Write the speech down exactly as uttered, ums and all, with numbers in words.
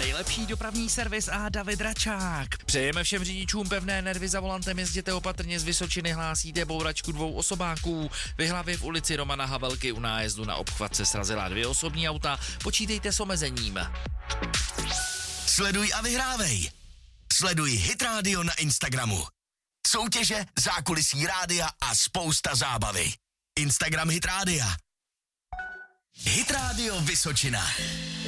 nejlepší dopravní servis a David Račák. Přejeme všem řidičům pevné nervy za volantem, jezděte opatrně, z Vysočiny hlásíte bouračku dvou osobáků. Vy hlavě v ulici Romana Havelky u nájezdu na obchvat se srazila dvě osobní auta, počítejte s omezením. Sleduj a vyhrávej. Sleduj Hit Radio na Instagramu. Soutěže, zákulisí rádia a spousta zábavy. Instagram Hit Rádia. Hit Radio Vysočina.